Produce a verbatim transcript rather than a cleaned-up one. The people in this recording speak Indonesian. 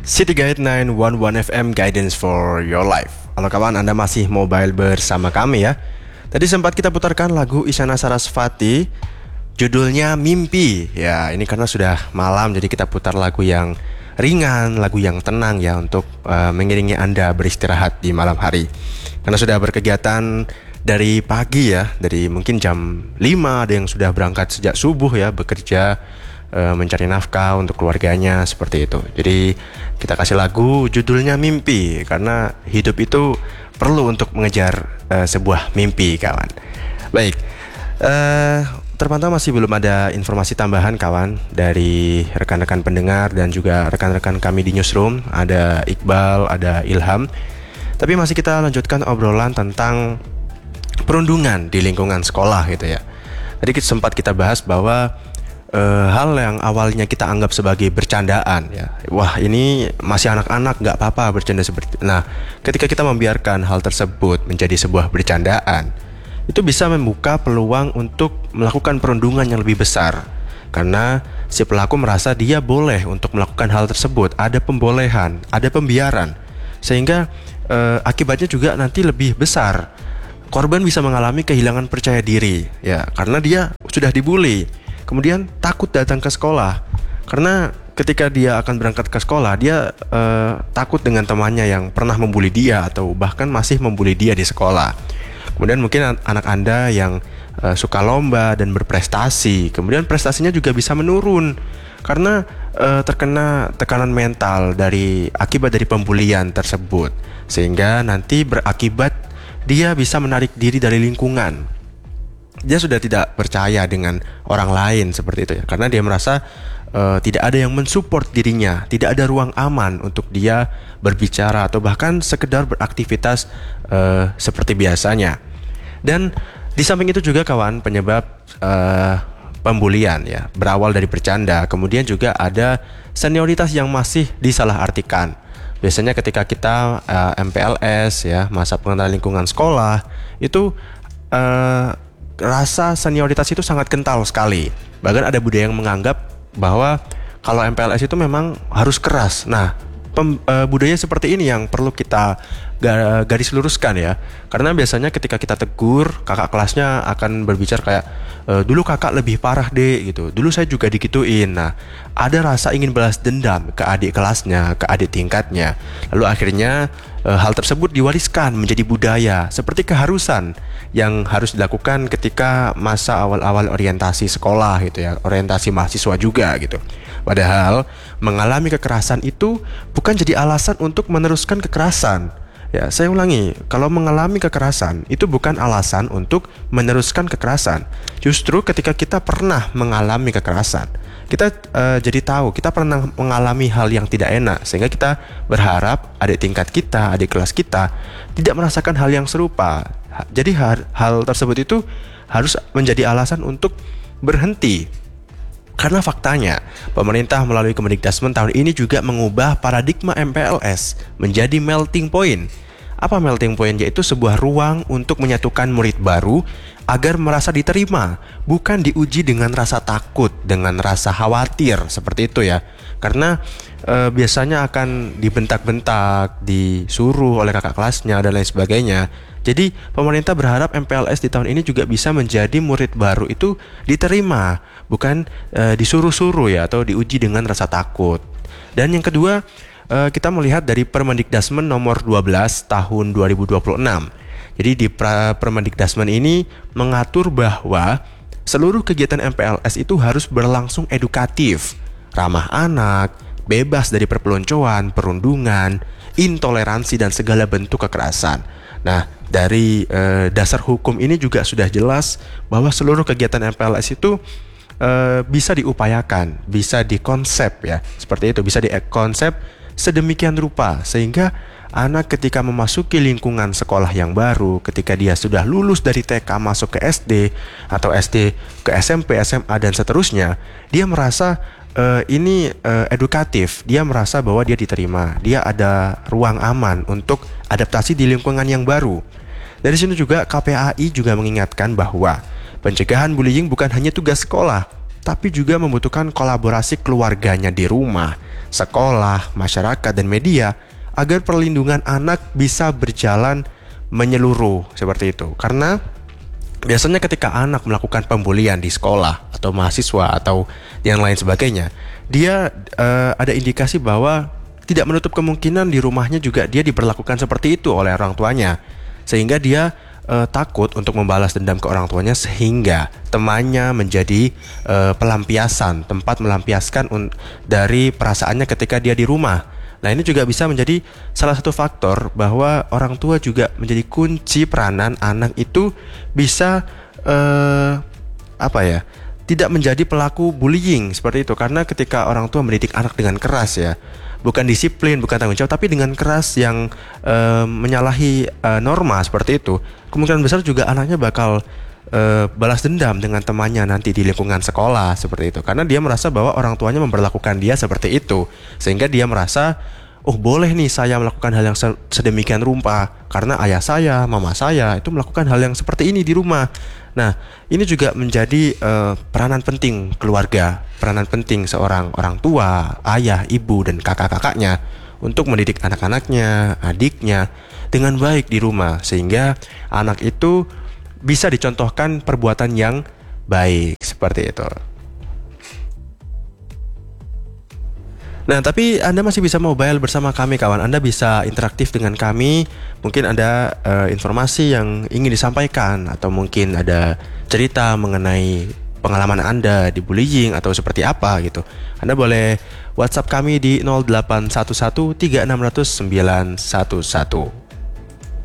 City Guide sembilan satu satu F M Guidance for Your Life. Halo kawan, Anda masih mobile bersama kami ya. Tadi sempat kita putarkan lagu Isyana Sarasvati, judulnya Mimpi. Ya, ini karena sudah malam, jadi kita putar lagu yang ringan, lagu yang tenang ya, untuk uh, mengiringi Anda beristirahat di malam hari. Karena sudah berkegiatan dari pagi ya, dari mungkin jam lima, ada yang sudah berangkat sejak subuh ya, bekerja, uh, mencari nafkah untuk keluarganya, seperti itu. Jadi kita kasih lagu judulnya Mimpi, karena hidup itu perlu untuk mengejar uh, sebuah mimpi, kawan. Baik, uh, terpantau masih belum ada informasi tambahan, kawan, dari rekan-rekan pendengar dan juga rekan-rekan kami di newsroom. Ada Iqbal, ada Ilham. Tapi masih kita lanjutkan obrolan tentang perundungan di lingkungan sekolah gitu ya. Tadi sempat kita bahas bahwa Uh, hal yang awalnya kita anggap sebagai bercandaan ya, wah ini masih anak-anak, nggak apa-apa bercanda seperti itu. Nah, ketika kita membiarkan hal tersebut menjadi sebuah bercandaan, itu bisa membuka peluang untuk melakukan perundungan yang lebih besar, karena si pelaku merasa dia boleh untuk melakukan hal tersebut, ada pembolehan, ada pembiaran, sehingga uh, akibatnya juga nanti lebih besar. Korban bisa mengalami kehilangan percaya diri ya, karena dia sudah dibully. Kemudian takut datang ke sekolah, karena ketika dia akan berangkat ke sekolah, dia uh, takut dengan temannya yang pernah membuli dia atau bahkan masih membuli dia di sekolah. Kemudian mungkin anak Anda yang uh, suka lomba dan berprestasi, kemudian prestasinya juga bisa menurun karena uh, terkena tekanan mental dari akibat dari pembulian tersebut, sehingga nanti berakibat dia bisa menarik diri dari lingkungan. Dia sudah tidak percaya dengan orang lain, seperti itu ya, karena dia merasa uh, tidak ada yang mensupport dirinya, tidak ada ruang aman untuk dia berbicara atau bahkan sekedar beraktivitas uh, seperti biasanya. Dan di samping itu juga, kawan, penyebab uh, pembulian ya berawal dari bercanda. Kemudian juga ada senioritas yang masih disalahartikan. Biasanya ketika kita uh, M P L S ya, masa pengenalan lingkungan sekolah, itu uh, rasa senioritas itu sangat kental sekali. Bahkan ada budaya yang menganggap bahwa kalau M P L S itu memang harus keras. Nah, pem, e, budaya seperti ini yang perlu kita ga, garis luruskan ya. Karena biasanya ketika kita tegur, kakak kelasnya akan berbicara kayak, e, dulu kakak lebih parah deh gitu, dulu saya juga digituin. Nah, ada rasa ingin balas dendam ke adik kelasnya, ke adik tingkatnya. Lalu akhirnya e, hal tersebut diwariskan menjadi budaya, seperti keharusan yang harus dilakukan ketika masa awal-awal orientasi sekolah gitu ya, orientasi mahasiswa juga gitu. Padahal mengalami kekerasan itu bukan jadi alasan untuk meneruskan kekerasan. Ya, saya ulangi, kalau mengalami kekerasan itu bukan alasan untuk meneruskan kekerasan. Justru ketika kita pernah mengalami kekerasan, kita uh, jadi tahu kita pernah mengalami hal yang tidak enak, sehingga kita berharap adik tingkat kita, adik kelas kita tidak merasakan hal yang serupa. Jadi hal, hal tersebut itu harus menjadi alasan untuk berhenti. Karena faktanya, pemerintah melalui Kemendikbudristek tahun ini juga mengubah paradigma M P L S menjadi melting point. Apa melting point? Yaitu sebuah ruang untuk menyatukan murid baru agar merasa diterima, bukan diuji dengan rasa takut, dengan rasa khawatir, seperti itu ya. Karena e, biasanya akan dibentak-bentak, disuruh oleh kakak kelasnya dan lain sebagainya. Jadi pemerintah berharap M P L S di tahun ini juga bisa menjadi murid baru itu diterima, bukan e, disuruh-suruh ya, atau diuji dengan rasa takut. Dan yang kedua, e, kita melihat dari Permendikbudristek nomor dua belas tahun dua ribu dua puluh enam. Jadi di Permendikbudristek ini mengatur bahwa seluruh kegiatan M P L S itu harus berlangsung edukatif, ramah anak, bebas dari perpeloncoan, perundungan, intoleransi dan segala bentuk kekerasan. Nah, dari eh, dasar hukum ini juga sudah jelas bahwa seluruh kegiatan M P L S itu eh, bisa diupayakan, bisa dikonsep ya, seperti itu, bisa dikonsep sedemikian rupa sehingga anak ketika memasuki lingkungan sekolah yang baru, ketika dia sudah lulus dari T K masuk ke S D atau S D ke S M P, S M A dan seterusnya, dia merasa uh, ini uh, edukatif, dia merasa bahwa dia diterima, dia ada ruang aman untuk adaptasi di lingkungan yang baru. Dari sini juga K P A I juga mengingatkan bahwa pencegahan bullying bukan hanya tugas sekolah, tapi juga membutuhkan kolaborasi keluarganya di rumah, sekolah, masyarakat, dan media agar perlindungan anak bisa berjalan menyeluruh seperti itu. Karena biasanya ketika anak melakukan pembulian di sekolah atau mahasiswa atau yang lain sebagainya, dia uh, ada indikasi bahwa tidak menutup kemungkinan di rumahnya juga dia diperlakukan seperti itu oleh orang tuanya, sehingga dia uh, takut untuk membalas dendam ke orang tuanya, sehingga temannya menjadi uh, pelampiasan, tempat melampiaskan un- dari perasaannya ketika dia di rumah. Nah, ini juga bisa menjadi salah satu faktor bahwa orang tua juga menjadi kunci peranan anak itu bisa uh, apa ya, tidak menjadi pelaku bullying seperti itu. Karena ketika orang tua mendidik anak dengan keras ya, bukan disiplin, bukan tanggung jawab, tapi dengan keras yang uh, menyalahi uh, norma seperti itu, kemungkinan besar juga anaknya bakal uh, balas dendam dengan temannya nanti di lingkungan sekolah seperti itu. Karena dia merasa bahwa orang tuanya memperlakukan dia seperti itu, sehingga dia merasa, oh boleh nih saya melakukan hal yang sedemikian rupa karena ayah saya, mama saya itu melakukan hal yang seperti ini di rumah. Nah, ini juga menjadi uh, peranan penting keluarga, peranan penting seorang orang tua, ayah, ibu, dan kakak-kakaknya untuk mendidik anak-anaknya, adiknya dengan baik di rumah, sehingga anak itu bisa dicontohkan perbuatan yang baik seperti itu. Nah, tapi Anda masih bisa mobile bersama kami, kawan. Anda bisa interaktif dengan kami. Mungkin ada uh, informasi yang ingin disampaikan, atau mungkin ada cerita mengenai pengalaman Anda di bullying atau seperti apa gitu. Anda boleh WhatsApp kami di nol delapan satu satu tiga enam nol nol sembilan satu satu.